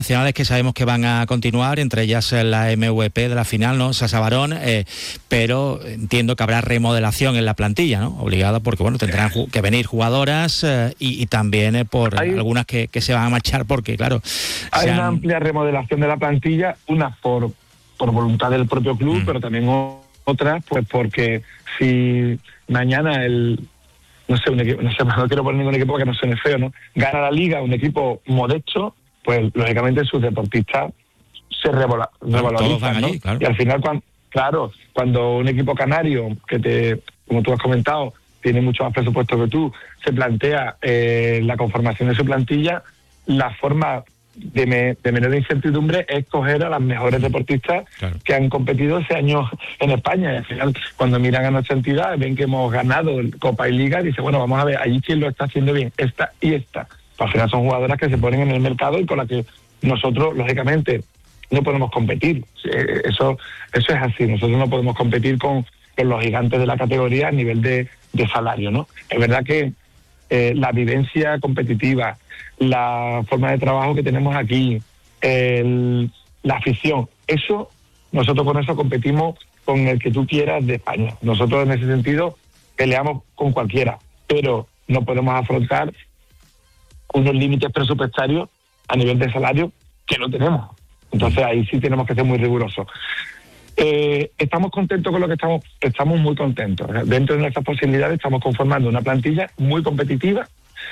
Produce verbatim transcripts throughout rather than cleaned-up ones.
nacionales que sabemos que van a continuar, entre ellas la M V P de la final, ¿no? Sasa Barón, eh, pero entiendo que habrá remodelación en la plantilla, ¿no? Obligada, porque bueno, tendrán ju- que venir jugadoras eh, y, y también eh, por hay, algunas que, que se van a marchar porque, claro... Hay han... una amplia remodelación de la plantilla, unas por, por voluntad del propio club, mm. pero también otras pues porque si mañana el... no sé, un equipo, no sé, no quiero poner ningún equipo que no suene feo, ¿no? Gana la liga, un equipo modesto, pues lógicamente sus deportistas se revola, bueno, revalorizan, ¿no? Allí, claro. Y al final, cuando, claro, cuando un equipo canario, que te, como tú has comentado, tiene mucho más presupuesto que tú, se plantea eh, la conformación de su plantilla, la forma de, me, de menor incertidumbre es coger a las mejores deportistas claro. que han competido ese año en España. Y al final, cuando miran a nuestra entidad, ven que hemos ganado Copa y Liga, y dicen, bueno, vamos a ver, allí quién lo está haciendo bien, esta y esta. Pues al final son jugadoras que se ponen en el mercado y con las que nosotros, lógicamente, no podemos competir. Eso, eso es así, nosotros no podemos competir con, con los gigantes de la categoría a nivel de, de salario, ¿no? Es verdad que eh, la vivencia competitiva, la forma de trabajo que tenemos aquí, el, la afición, eso, nosotros con eso competimos con el que tú quieras de España. Nosotros en ese sentido peleamos con cualquiera, pero no podemos afrontar unos límites presupuestarios a nivel de salario que no tenemos. Entonces ahí sí tenemos que ser muy rigurosos. Eh, estamos contentos con lo que estamos, estamos muy contentos. Dentro de nuestras posibilidades estamos conformando una plantilla muy competitiva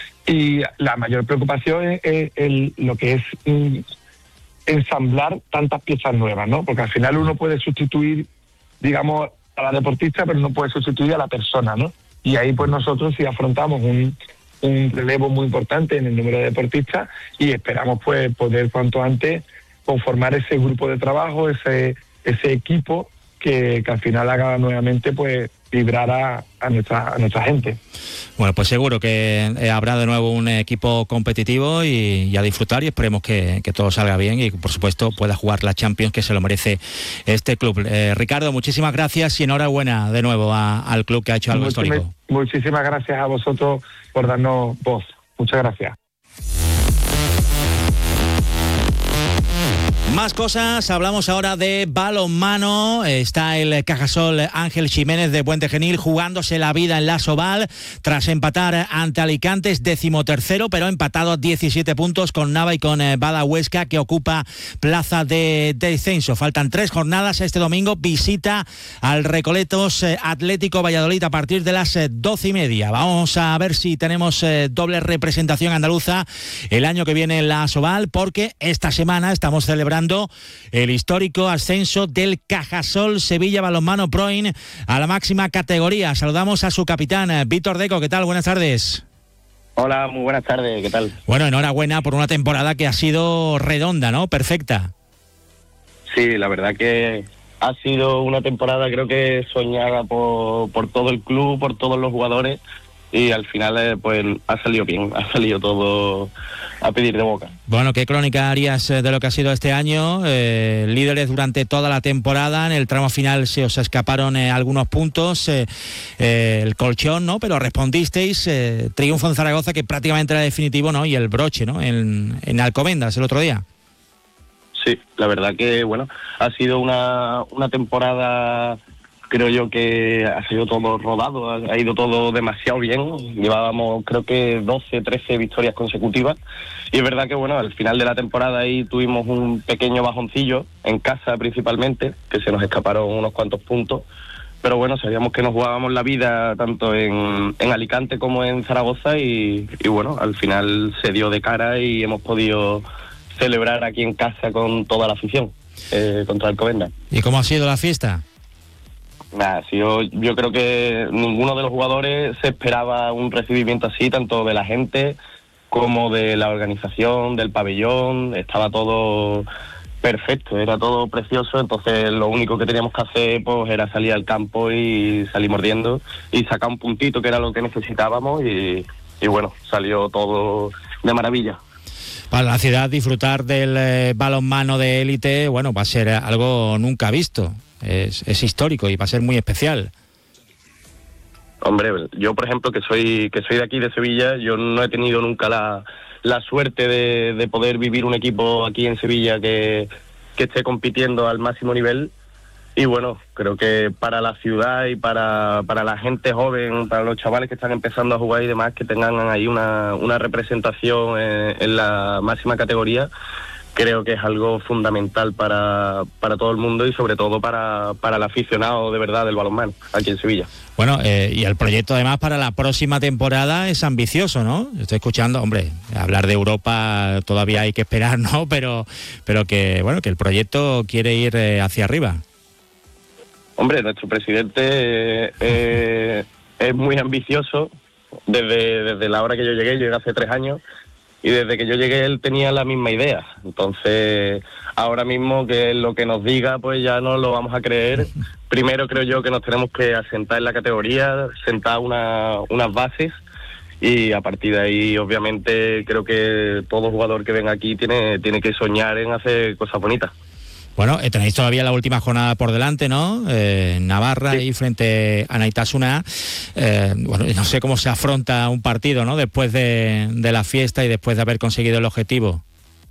y la mayor preocupación es, es el, lo que es mm, ensamblar tantas piezas nuevas, ¿no? Porque al final uno puede sustituir, digamos, a la deportista, pero no puede sustituir a la persona, ¿no? Y ahí pues nosotros sí afrontamos un, un relevo muy importante en el número de deportistas y esperamos pues poder cuanto antes conformar ese grupo de trabajo, ese ese equipo que, que al final haga nuevamente pues vibrar a, a nuestra a nuestra gente. Bueno, pues seguro que eh, habrá de nuevo un equipo competitivo y, y a disfrutar, y esperemos que, que todo salga bien y por supuesto pueda jugar la Champions, que se lo merece este club. Eh, Ricardo, muchísimas gracias y enhorabuena de nuevo a, al club que ha hecho algo Muchísimas, histórico. Muchísimas gracias a vosotros por darnos voz. Muchas gracias. Más cosas, hablamos ahora de balonmano. Está el Cajasol Ángel Jiménez de Puente Genil jugándose la vida en la Soval tras empatar ante Alicante, es decimotercero, pero empatado a diecisiete puntos con Nava y con eh, Bada Huesca, que ocupa plaza de, de descenso. Faltan tres jornadas este domingo, visita al Recoletos eh, Atlético Valladolid a partir de las eh, doce y media. Vamos a ver si tenemos eh, doble representación andaluza el año que viene en la Soval, porque esta semana estamos celebrando el histórico ascenso del Cajasol Sevilla Balonmano Proin a la máxima categoría. Saludamos a su capitán, Víctor Deco. ¿Qué tal? Buenas tardes. Hola, muy buenas tardes. ¿Qué tal? Bueno, enhorabuena por una temporada que ha sido redonda, ¿no? Perfecta. Sí, la verdad que ha sido una temporada, creo que soñada por, por todo el club, por todos los jugadores, y al final eh, pues ha salido bien, ha salido todo a pedir de boca. Bueno, ¿qué crónica harías de lo que ha sido este año? Eh, líderes durante toda la temporada, en el tramo final se os escaparon eh, algunos puntos, eh, eh, el colchón, ¿no? Pero respondisteis, eh, triunfo en Zaragoza que prácticamente era definitivo, ¿no? Y el broche, ¿no? En, en Alcobendas el otro día. Sí, la verdad que, bueno, ha sido una, una temporada, creo yo que ha sido todo rodado, ha ido todo demasiado bien. Llevábamos creo que doce, trece victorias consecutivas y es verdad que bueno, al final de la temporada ahí tuvimos un pequeño bajoncillo en casa principalmente, que se nos escaparon unos cuantos puntos, pero bueno, sabíamos que nos jugábamos la vida tanto en, en Alicante como en Zaragoza y, y bueno, al final se dio de cara y hemos podido celebrar aquí en casa con toda la afición eh, contra Alcobendas. ¿Y cómo ha sido la fiesta? Nah, sí, yo, yo creo que ninguno de los jugadores se esperaba un recibimiento así, tanto de la gente como de la organización, del pabellón. Estaba todo perfecto, era todo precioso, entonces lo único que teníamos que hacer pues era salir al campo y salir mordiendo y sacar un puntito, que era lo que necesitábamos, y, y bueno, salió todo de maravilla. Para la ciudad disfrutar del eh, balonmano de élite, bueno, va a ser algo nunca visto. Es, es histórico y va a ser muy especial. Hombre, yo por ejemplo que soy que soy de aquí de Sevilla, yo no he tenido nunca la, la suerte de, de poder vivir un equipo aquí en Sevilla que, que esté compitiendo al máximo nivel. Y bueno, creo que para la ciudad y para, para la gente joven, para los chavales que están empezando a jugar y demás, que tengan ahí una, una representación en, en la máxima categoría, creo que es algo fundamental para, para todo el mundo y sobre todo para, para el aficionado de verdad del balonmano aquí en Sevilla. Bueno, eh, y el proyecto además para la próxima temporada es ambicioso, ¿no? Estoy escuchando, hombre, hablar de Europa todavía hay que esperar, ¿no? Pero, pero que, bueno, que el proyecto quiere ir eh, hacia arriba. Hombre, nuestro presidente eh, eh, es muy ambicioso. Desde, desde la hora que yo llegué, yo llegué hace tres años, y desde que yo llegué él tenía la misma idea. Entonces, ahora mismo que lo que nos diga, pues ya no lo vamos a creer. Primero creo yo que nos tenemos que asentar en la categoría, sentar una, unas bases, y a partir de ahí, obviamente, creo que todo jugador que venga aquí tiene, tiene que soñar en hacer cosas bonitas. Bueno, eh, tenéis todavía la última jornada por delante, ¿no? Eh, Navarra, sí, y frente a Naitasuna. Eh, bueno, no sé cómo se afronta un partido, ¿no? Después de, de la fiesta y después de haber conseguido el objetivo.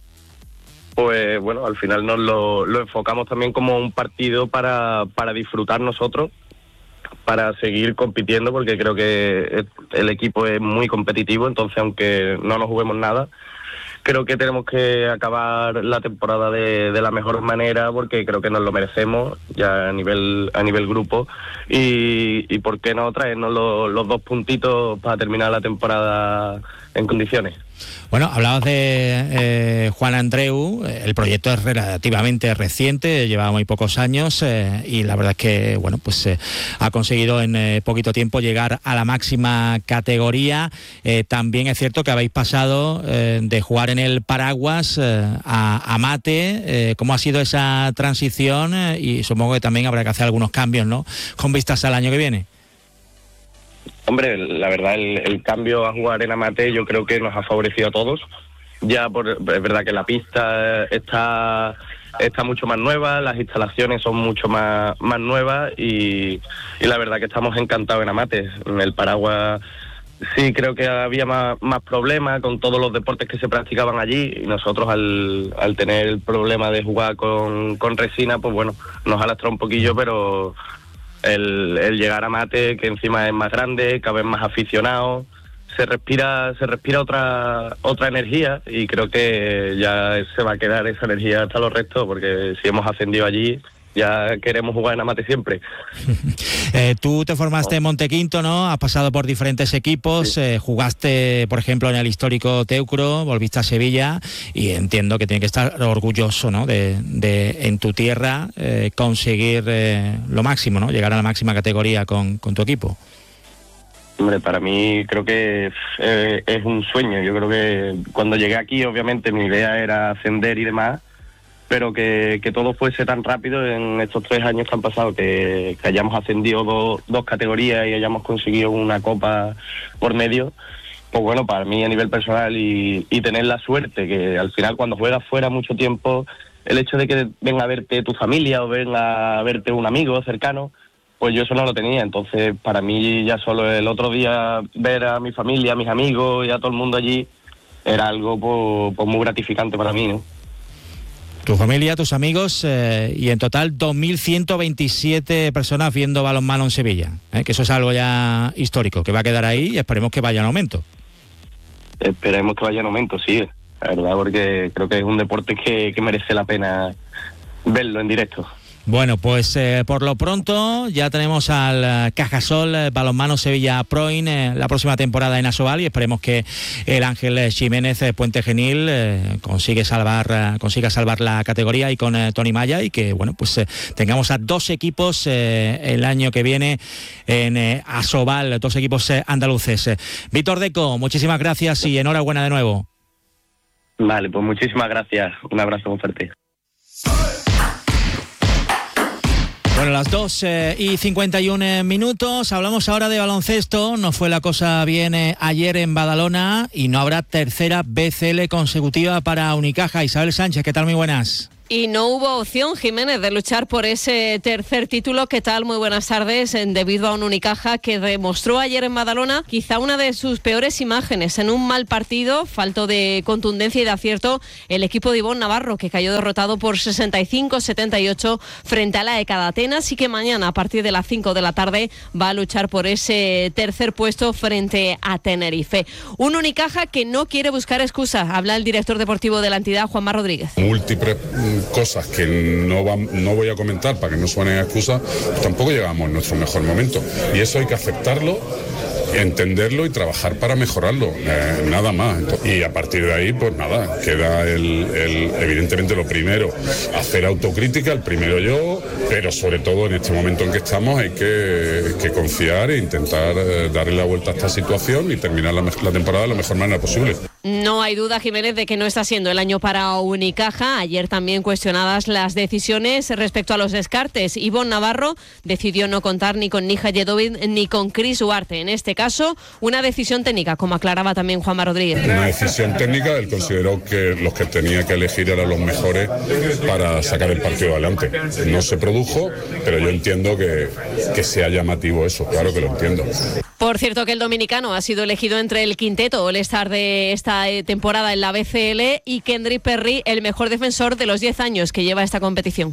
Pues bueno, al final nos lo, lo enfocamos también como un partido para, para disfrutar nosotros, para seguir compitiendo, porque creo que el equipo es muy competitivo. Entonces, aunque no nos juguemos nada, creo que tenemos que acabar la temporada de, de la mejor manera, porque creo que nos lo merecemos ya a nivel a nivel grupo, y, y por qué no traernos los, los dos puntitos para terminar la temporada en condiciones. Bueno, hablabas de eh, Juan Andreu. El proyecto es relativamente reciente, lleva muy pocos años, eh, y la verdad es que bueno, pues eh, ha conseguido en eh, poquito tiempo llegar a la máxima categoría. Eh, también es cierto que habéis pasado eh, de jugar en el Paraguas eh, a, a Mate. Eh, ¿Cómo ha sido esa transición? Eh, y supongo que también habrá que hacer algunos cambios, ¿no?, con vistas al año que viene. Hombre, la verdad, el, el cambio a jugar en Amate yo creo que nos ha favorecido a todos. Ya por, es verdad que la pista está está mucho más nueva, las instalaciones son mucho más más nuevas, y, y la verdad que estamos encantados en Amate. En el Paraguas sí creo que había más, más problemas con todos los deportes que se practicaban allí, y nosotros al, al tener el problema de jugar con, con resina, pues bueno, nos ha lastrado un poquillo, pero El, el llegar a Mate, que encima es más grande, cada vez más aficionado, se respira se respira otra otra energía, y creo que ya se va a quedar esa energía hasta los restos, porque si hemos ascendido allí, ya queremos jugar en Amate siempre. eh, tú te formaste en Montequinto, ¿no? Has pasado por diferentes equipos, sí. eh, jugaste, por ejemplo, en el histórico Teucro, volviste a Sevilla, y entiendo que tienes que estar orgulloso, ¿no?, de, de en tu tierra eh, conseguir eh, lo máximo, ¿no?, llegar a la máxima categoría con, con tu equipo. Hombre, para mí creo que eh, es un sueño. Yo creo que cuando llegué aquí, obviamente mi idea era ascender y demás, pero que, que todo fuese tan rápido en estos tres años que han pasado, que, que hayamos ascendido do, dos categorías y hayamos conseguido una copa por medio, pues bueno, para mí a nivel personal, y, y tener la suerte que al final cuando juegas fuera mucho tiempo, el hecho de que venga a verte tu familia o venga a verte un amigo cercano, pues yo eso no lo tenía. Entonces para mí ya solo el otro día ver a mi familia, a mis amigos y a todo el mundo allí, era algo pues, pues muy gratificante para mí, ¿no? Tu familia, tus amigos, eh, y en total dos mil ciento veintisiete personas viendo balonmano en Sevilla, ¿eh? Que eso es algo ya histórico, que va a quedar ahí, y esperemos que vaya en aumento. Esperemos que vaya en aumento, sí, la verdad, porque creo que es un deporte que, que merece la pena verlo en directo. Bueno, pues eh, por lo pronto ya tenemos al Cajasol eh, Balonmano Sevilla Proin eh, la próxima temporada en Asobal, y esperemos que el Ángel Ximénez eh, Puente Genil eh, consigue salvar eh, consiga salvar la categoría, y con eh, Tony Maya, y que bueno, pues eh, tengamos a dos equipos eh, el año que viene en eh, Asobal, dos equipos eh, andaluces. Eh, Víctor Deco, muchísimas gracias y enhorabuena de nuevo. Vale, pues muchísimas gracias, un abrazo muy fuerte. Bueno, las dos eh, y cincuenta y un minutos, hablamos ahora de baloncesto. No fue la cosa bien eh, ayer en Badalona, y no habrá tercera B C L consecutiva para Unicaja. Isabel Sánchez, ¿qué tal? Muy buenas. Y no hubo opción, Jiménez, de luchar por ese tercer título. ¿Qué tal? Muy buenas tardes. Debido a un Unicaja que demostró ayer en Badalona quizá una de sus peores imágenes. En un mal partido, falto de contundencia y de acierto, el equipo de Ivonne Navarro, que cayó derrotado por sesenta y cinco setenta y ocho frente a la E C A de Atenas, y que mañana a partir de las cinco de la tarde va a luchar por ese tercer puesto frente a Tenerife. Un Unicaja que no quiere buscar excusas. Habla el director deportivo de la entidad, Juanma Rodríguez. Múltiples cosas que no, va, no voy a comentar para que no suenen excusas, pues tampoco llegamos en nuestro mejor momento. Y eso hay que aceptarlo, entenderlo y trabajar para mejorarlo, eh, nada más. Y a partir de ahí, pues nada, queda el, el, evidentemente lo primero, hacer autocrítica, el primero yo, pero sobre todo en este momento en que estamos hay que, que confiar e intentar eh, darle la vuelta a esta situación y terminar la, la temporada de la mejor manera posible. No hay duda, Jiménez, de que no está siendo el año para Unicaja. Ayer también cuestionadas las decisiones respecto a los descartes. Ivonne Navarro decidió no contar ni con Nija Yedovic ni con Cris Huarte. En este caso, una decisión técnica, como aclaraba también Juanma Rodríguez. Una decisión técnica, él consideró que los que tenía que elegir eran los mejores para sacar el partido adelante. No se produjo, pero yo entiendo que, que sea llamativo eso, claro que lo entiendo. Por cierto, que el dominicano ha sido elegido entre el quinteto All-Star de esta temporada en la B C L y Kendrick Perry, el mejor defensor de los diez años que lleva esta competición.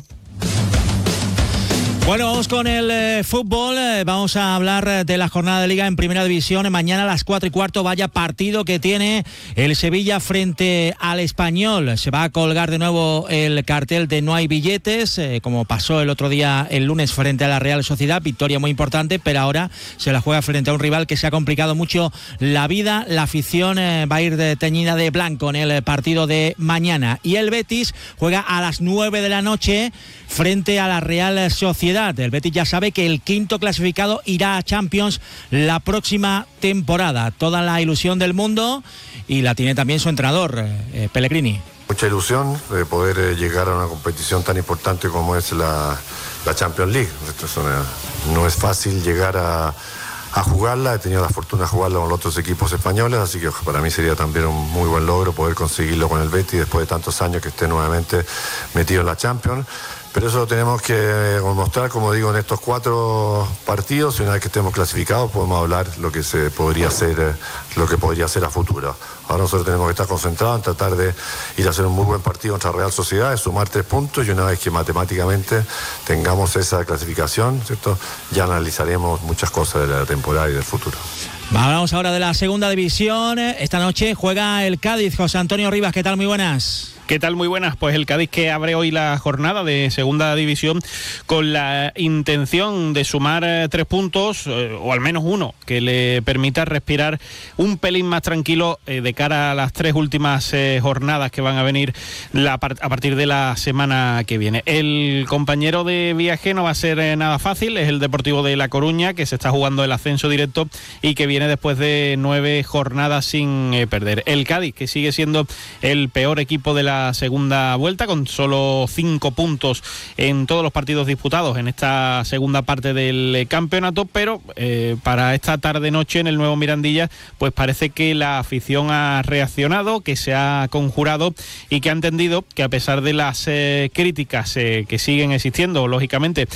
Bueno, vamos con el eh, fútbol. Eh, vamos a hablar de la jornada de Liga en Primera División. Mañana a las cuatro y cuarto, vaya partido que tiene el Sevilla frente al Español. Se va a colgar de nuevo el cartel de no hay billetes, eh, como pasó el otro día, el lunes, frente a la Real Sociedad. Victoria muy importante, pero ahora se la juega frente a un rival que se ha complicado mucho la vida. La afición eh, va a ir de, teñida de blanco en el partido de mañana. Y el Betis juega a las nueve de la noche frente a la Real Sociedad. El Betis ya sabe que el quinto clasificado irá a Champions la próxima temporada. Toda la ilusión del mundo, y la tiene también su entrenador, eh, Pellegrini. Mucha ilusión de poder eh, llegar a una competición tan importante como es la, la Champions League. Esto es una, no es fácil llegar a, a jugarla. He tenido la fortuna de jugarla con los otros equipos españoles, así que para mí sería también un muy buen logro poder conseguirlo con el Betis después de tantos años que esté nuevamente metido en la Champions. Pero eso lo tenemos que mostrar, como digo, en estos cuatro partidos, y una vez que estemos clasificados podemos hablar lo que se podría hacer, lo que podría ser a futuro. Ahora nosotros tenemos que estar concentrados en tratar de ir a hacer un muy buen partido contra Real Sociedad, de sumar tres puntos, y una vez que matemáticamente tengamos esa clasificación, ¿cierto?, ya analizaremos muchas cosas de la temporada y del futuro. Hablamos ahora de la segunda división. Esta noche juega el Cádiz. José Antonio Rivas, ¿qué tal? Muy buenas. ¿Qué tal? Muy buenas. Pues el Cádiz, que abre hoy la jornada de segunda división con la intención de sumar eh, tres puntos, eh, o al menos uno, que le permita respirar un pelín más tranquilo eh, de cara a las tres últimas eh, jornadas que van a venir la, a partir de la semana que viene. El compañero de viaje no va a ser eh, nada fácil, es el Deportivo de La Coruña, que se está jugando el ascenso directo y que viene después de nueve jornadas sin eh, perder. El Cádiz, que sigue siendo el peor equipo de la segunda vuelta, con solo cinco puntos en todos los partidos disputados en esta segunda parte del campeonato, pero eh, para esta tarde-noche en el nuevo Mirandilla, pues parece que la afición ha reaccionado, que se ha conjurado y que ha entendido que, a pesar de las eh, críticas eh, que siguen existiendo, lógicamente,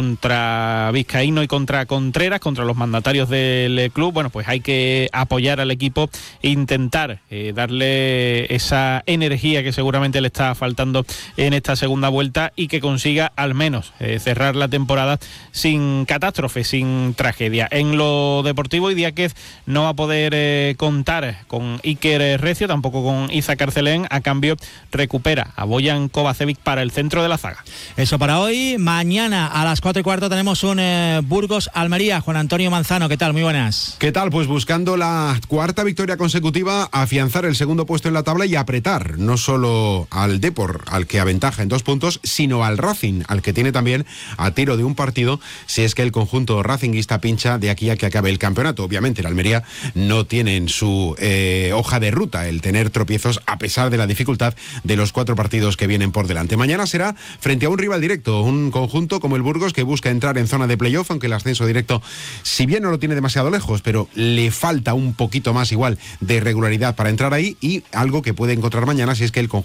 contra Vizcaíno y contra Contreras, contra los mandatarios del club, bueno, pues hay que apoyar al equipo e intentar eh, darle esa energía que seguramente le está faltando en esta segunda vuelta, y que consiga al menos eh, cerrar la temporada sin catástrofe, sin tragedia. En lo deportivo, Idiáquez no va a poder eh, contar con Iker Recio, tampoco con Iza Carcelén. A cambio, recupera a Bojan Kovacevic para el centro de la zaga. Eso para hoy. Mañana a las cuatro y cuarto tenemos un eh, Burgos-Almería. Juan Antonio Manzano, ¿qué tal? Muy buenas. ¿Qué tal? Pues buscando la cuarta victoria consecutiva, afianzar el segundo puesto en la tabla y apretar no solo al Depor, al que aventaja en dos puntos, sino al Racing, al que tiene también a tiro de un partido, si es que el conjunto racinguista pincha de aquí a que acabe el campeonato. Obviamente el Almería no tiene en su eh, hoja de ruta el tener tropiezos, a pesar de la dificultad de los cuatro partidos que vienen por delante. Mañana será frente a un rival directo, un conjunto como el Burgos, que busca entrar en zona de playoff, aunque el ascenso directo, si bien no lo tiene demasiado lejos, pero le falta un poquito más igual de regularidad para entrar ahí, y algo que puede encontrar mañana si es que el conjunto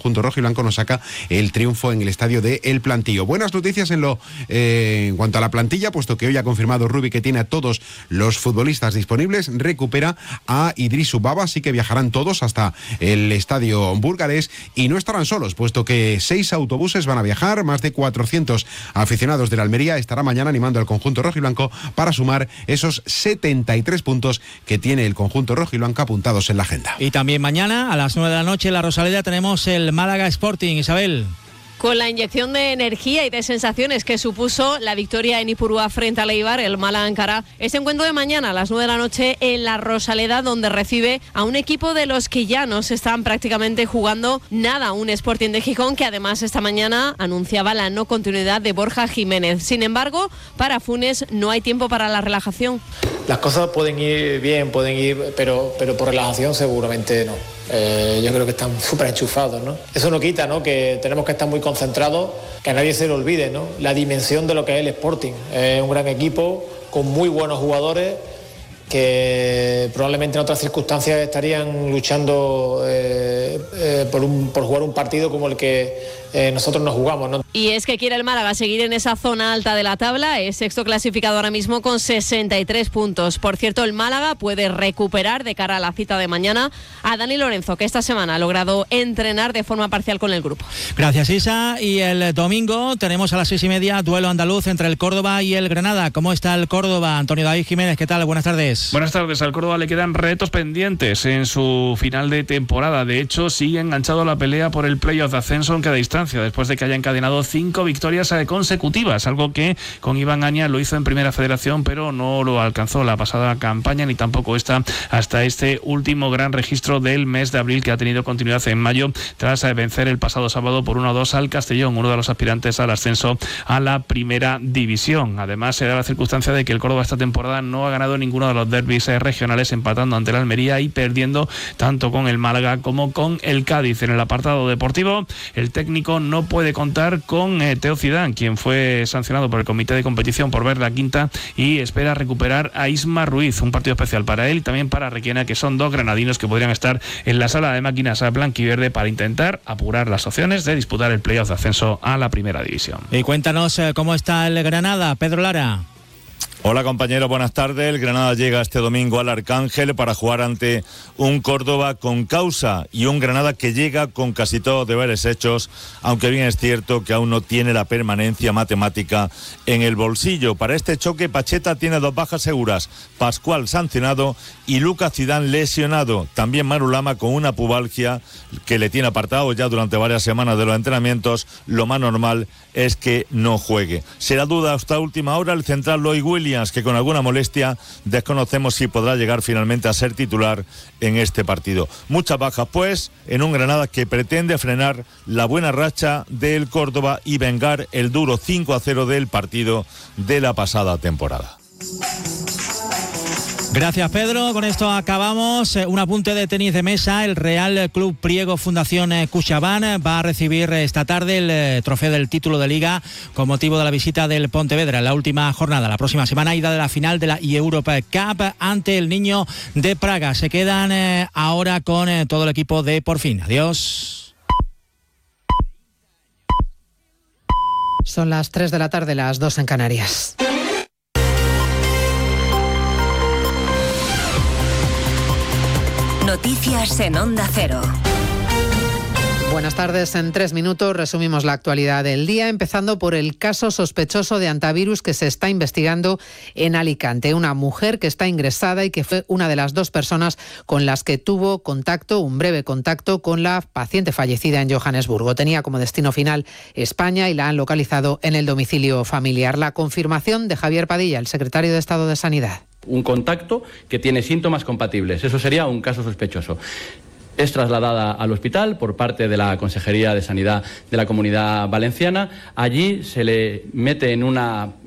conjunto rojo y blanco nos saca el triunfo en el estadio de El Plantío. Buenas noticias en lo eh, en cuanto a la plantilla, puesto que hoy ha confirmado Rubi que tiene a todos los futbolistas disponibles. Recupera a Idrisu Baba, así que viajarán todos hasta el estadio burgalés y no estarán solos, puesto que seis autobuses van a viajar. Más de cuatrocientos aficionados de la Almería estará mañana animando al conjunto rojiblanco para sumar esos setenta y tres puntos que tiene el conjunto rojiblanco apuntados en la agenda. Y también mañana a las nueve de la noche en la Rosaleda tenemos el Málaga Sporting. Isabel. Con la inyección de energía y de sensaciones que supuso la victoria en Ipurúa frente al Eibar, el Málaga encara ese encuentro de mañana a las nueve de la noche en la Rosaleda, donde recibe a un equipo de los que ya no se están prácticamente jugando nada, un Sporting de Gijón que además esta mañana anunciaba la no continuidad de Borja Jiménez. Sin embargo, para Funes no hay tiempo para la relajación. Las cosas pueden ir bien, pueden ir, pero, pero por relajación seguramente no. Eh, yo creo que están súper enchufados, ¿no? Eso no quita, ¿no?, que tenemos que estar muy concentrados, que a nadie se le olvide, ¿no?, la dimensión de lo que es el Sporting. Es un gran equipo con muy buenos jugadores que probablemente en otras circunstancias estarían luchando eh, eh, por, un, por jugar un partido como el que eh, nosotros nos jugamos, ¿no? Y es que quiere el Málaga seguir en esa zona alta de la tabla, es sexto clasificado ahora mismo con sesenta y tres puntos. Por cierto, el Málaga puede recuperar de cara a la cita de mañana a Dani Lorenzo, que esta semana ha logrado entrenar de forma parcial con el grupo. Gracias, Isa. Y el domingo tenemos a las seis y media duelo andaluz entre el Córdoba y el Granada. ¿Cómo está el Córdoba? Antonio David Jiménez, ¿qué tal? Buenas tardes. Buenas tardes. Al Córdoba le quedan retos pendientes en su final de temporada. De hecho, sigue enganchado a la pelea por el playoff de ascenso en cada distancia, después de que haya encadenado cinco victorias consecutivas, algo que con Iván Aña lo hizo en Primera Federación, pero no lo alcanzó la pasada campaña, ni tampoco esta hasta este último gran registro del mes de abril, que ha tenido continuidad en mayo, tras vencer el pasado sábado por uno a dos al Castellón, uno de los aspirantes al ascenso a la Primera División. Además, se da la circunstancia de que el Córdoba esta temporada no ha ganado ninguno de los derbis regionales, empatando ante el Almería y perdiendo tanto con el Málaga como con el Cádiz. En el apartado deportivo, el técnico no puede contar con eh, Teo Zidane, quien fue sancionado por el comité de competición por ver la quinta, y espera recuperar a Isma Ruiz, un partido especial para él y también para Requena, que son dos granadinos que podrían estar en la sala de máquinas a blanquiverde para intentar apurar las opciones de disputar el playoff de ascenso a la Primera División. Y cuéntanos eh, cómo está el Granada, Pedro Lara. Hola compañeros, buenas tardes. El Granada llega este domingo al Arcángel para jugar ante un Córdoba con causa y un Granada que llega con casi todos los deberes hechos, aunque bien es cierto que aún no tiene la permanencia matemática en el bolsillo. Para este choque, Pacheta tiene dos bajas seguras: Pascual sancionado y Lucas Zidane lesionado. También Manu Lama con una pubalgia que le tiene apartado ya durante varias semanas de los entrenamientos. Lo más normal es que no juegue. Será duda hasta última hora el central Lloyd Williams, que con alguna molestia desconocemos si podrá llegar finalmente a ser titular en este partido. Muchas bajas pues en un Granada que pretende frenar la buena racha del Córdoba y vengar el duro cinco a cero del partido de la pasada temporada. Gracias, Pedro. Con esto acabamos. Un apunte de tenis de mesa. El Real Club Priego Fundación CaixaBank va a recibir esta tarde el trofeo del título de Liga con motivo de la visita del Pontevedra en la última jornada. La próxima semana, ida de la final de la Europa Cup ante el Niño de Praga. Se quedan eh, ahora con eh, todo el equipo de Por Fin. Adiós. Son las tres de la tarde, las dos en Canarias. Noticias en Onda Cero. Buenas tardes. En tres minutos resumimos la actualidad del día, empezando por el caso sospechoso de antivirus que se está investigando en Alicante. Una mujer que está ingresada y que fue una de las dos personas con las que tuvo contacto, un breve contacto, con la paciente fallecida en Johannesburgo. Tenía como destino final España y la han localizado en el domicilio familiar. La confirmación de Javier Padilla, el secretario de Estado de Sanidad. Un contacto que tiene síntomas compatibles. Eso sería un caso sospechoso. Es trasladada al hospital por parte de la Consejería de Sanidad de la Comunidad Valenciana. Allí se le mete en una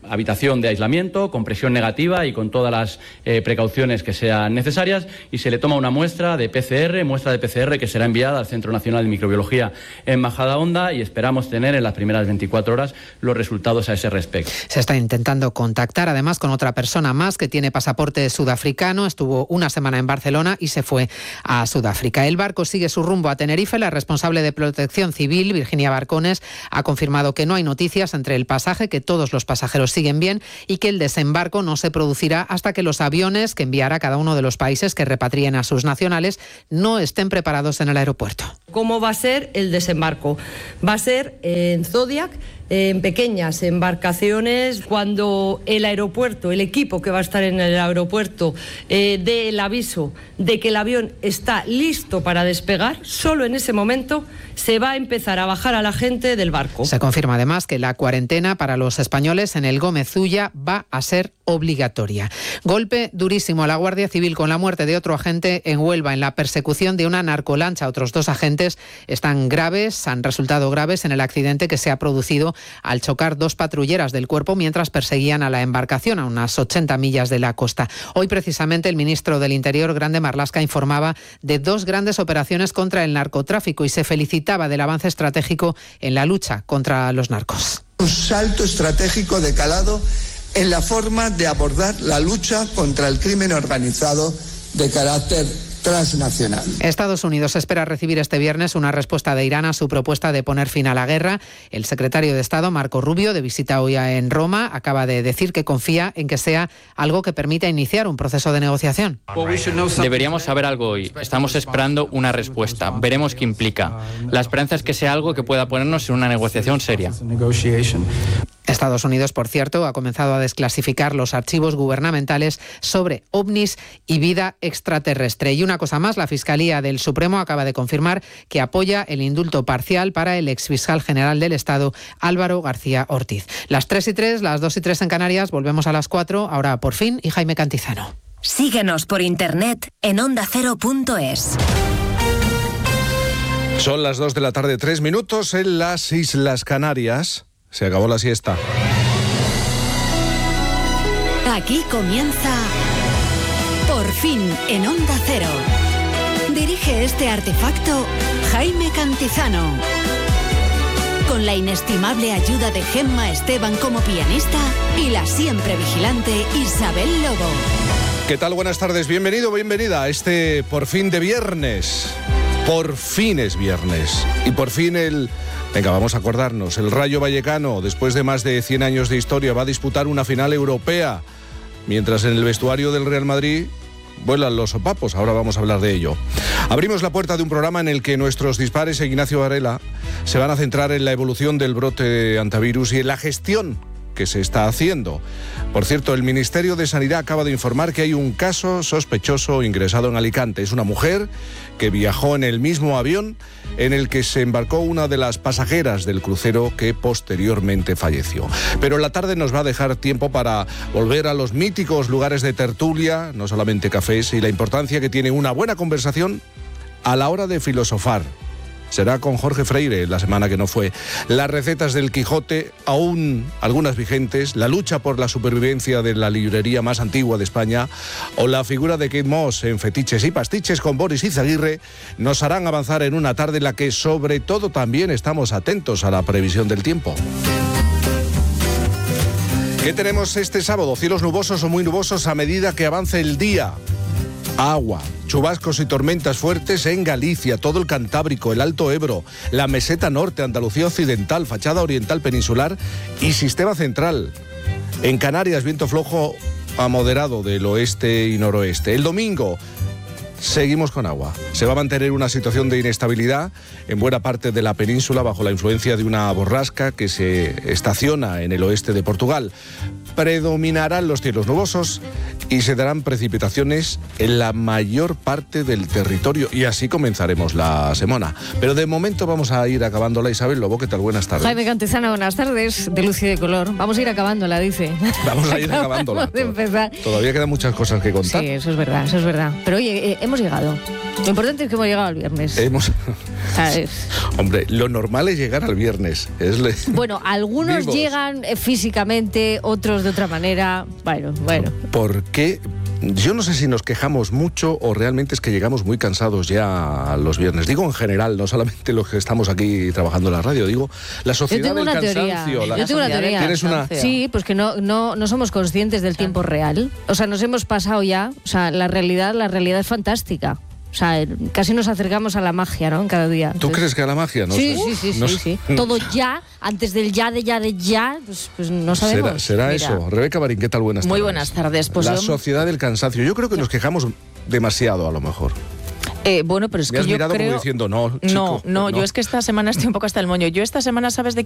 habitación de aislamiento, con presión negativa y con todas las eh, precauciones que sean necesarias, y se le toma una muestra de P C R, muestra de P C R que será enviada al Centro Nacional de Microbiología en Majadahonda, y esperamos tener en las primeras veinticuatro horas los resultados a ese respecto. Se está intentando contactar además con otra persona más que tiene pasaporte sudafricano, estuvo una semana en Barcelona y se fue a Sudáfrica. El barco sigue su rumbo a Tenerife. La responsable de Protección Civil, Virginia Barcones, ha confirmado que no hay noticias entre el pasaje, que todos los pasajeros siguen bien y que el desembarco no se producirá hasta que los aviones que enviará cada uno de los países que repatrien a sus nacionales no estén preparados en el aeropuerto. ¿Cómo va a ser el desembarco? Va a ser en Zodiac, en pequeñas embarcaciones. Cuando el aeropuerto, el equipo que va a estar en el aeropuerto eh, dé el aviso de que el avión está listo para despegar, solo en ese momento se va a empezar a bajar a la gente del barco. Se confirma además que la cuarentena para los españoles en el Gómez Ulla va a ser obligatoria. Golpe durísimo a la Guardia Civil con la muerte de otro agente en Huelva en la persecución de una narcolancha. Otros dos agentes están graves, han resultado graves en el accidente que se ha producido al chocar dos patrulleras del cuerpo mientras perseguían a la embarcación a unas ochenta millas de la costa. Hoy precisamente el ministro del Interior, Grande Marlaska, informaba de dos grandes operaciones contra el narcotráfico y se felicitaba del avance estratégico en la lucha contra los narcos. Un salto estratégico de calado en la forma de abordar la lucha contra el crimen organizado de carácter transnacional. Estados Unidos espera recibir este viernes una respuesta de Irán a su propuesta de poner fin a la guerra. El secretario de Estado, Marco Rubio, de visita hoy en Roma, acaba de decir que confía en que sea algo que permita iniciar un proceso de negociación. Deberíamos saber algo hoy. Estamos esperando una respuesta. Veremos qué implica. La esperanza es que sea algo que pueda ponernos en una negociación seria. Estados Unidos, por cierto, ha comenzado a desclasificar los archivos gubernamentales sobre ovnis y vida extraterrestre. Y una cosa más, la Fiscalía del Supremo acaba de confirmar que apoya el indulto parcial para el exfiscal general del Estado, Álvaro García Ortiz. Las tres y tres, las dos y tres en Canarias, volvemos a las cuatro, ahora por fin, y Jaime Cantizano. Síguenos por internet en onda cero punto es. Son las dos de la tarde, tres minutos en las Islas Canarias. Se acabó la siesta. Aquí comienza Por fin en Onda Cero. Dirige este artefacto Jaime Cantizano. Con la inestimable ayuda de Gemma Esteban como pianista y la siempre vigilante Isabel Lobo. ¿Qué tal? Buenas tardes. Bienvenido, bienvenida a este Por fin de viernes. Por fin es viernes. Y por fin el... Venga, vamos a acordarnos. El Rayo Vallecano, después de más de cien años de historia, va a disputar una final europea. Mientras en el vestuario del Real Madrid vuelan los sopapos. Ahora vamos a hablar de ello. Abrimos la puerta de un programa en el que nuestros dispares e Ignacio Varela se van a centrar en la evolución del brote de antivirus y en la gestión que se está haciendo. Por cierto, el Ministerio de Sanidad acaba de informar que hay un caso sospechoso ingresado en Alicante. Es una mujer que viajó en el mismo avión en el que se embarcó una de las pasajeras del crucero que posteriormente falleció. Pero en la tarde nos va a dejar tiempo para volver a los míticos lugares de tertulia, no solamente cafés, y la importancia que tiene una buena conversación a la hora de filosofar. Será con Jorge Freire la semana que no fue. Las recetas del Quijote, aún algunas vigentes, la lucha por la supervivencia de la librería más antigua de España o la figura de Kate Moss en Fetiches y Pastiches con Boris Izaguirre nos harán avanzar en una tarde en la que sobre todo también estamos atentos a la previsión del tiempo. ¿Qué tenemos este sábado? Cielos nubosos o muy nubosos a medida que avance el día. Agua, chubascos y tormentas fuertes en Galicia, todo el Cantábrico, el Alto Ebro, la meseta norte, Andalucía occidental, fachada oriental peninsular y sistema central. En Canarias, viento flojo a moderado del oeste y noroeste. El domingo seguimos con agua. Se va a mantener una situación de inestabilidad en buena parte de la península bajo la influencia de una borrasca que se estaciona en el oeste de Portugal. Predominarán los cielos nubosos y se darán precipitaciones en la mayor parte del territorio y así comenzaremos la semana. Pero de momento vamos a ir acabándola. Isabel Lobo, ¿qué tal? Buenas tardes. Jaime Cantizano, buenas tardes, de luz y de color. Vamos a ir acabándola, dice. Vamos a ir acabándola. Vamos a empezar. Todavía quedan muchas cosas que contar. Sí, eso es verdad, eso es verdad. Pero oye, hemos llegado. Lo importante es que hemos llegado el viernes. Hemos... ¿Sabes? Hombre, lo normal es llegar al viernes. Es le... Bueno, algunos Vivos. llegan eh, físicamente, otros de otra manera. Bueno, bueno. ¿Por qué? Yo no sé si nos quejamos mucho o realmente es que llegamos muy cansados ya los viernes. Digo en general, no solamente los que estamos aquí trabajando en la radio, digo la sociedad Yo tengo del una cansancio. teoría. La... Yo tengo una teoría. ¿Tienes una? Sí, pues que no, no, no somos conscientes del tiempo real. O sea, nos hemos pasado ya. O sea, la realidad, la realidad es fantástica. O sea, casi nos acercamos a la magia, ¿no? En cada día. ¿Tú crees que a la magia? No sí, sé. sí, sí, no sí, sé. sí. Todo ya, antes del ya, de ya, de ya, pues, pues no sabemos. Será, será Mira. eso. Rebeca Marín, ¿qué tal? Buenas tardes. Muy buenas tardes. Pues la yo- sociedad del cansancio. Yo creo que nos quejamos demasiado, a lo mejor. Eh, bueno, pero es Me que has yo mirado creo... como diciendo, no, No, chico, no, yo es que esta semana estoy un poco hasta el moño. Yo esta semana, ¿sabes de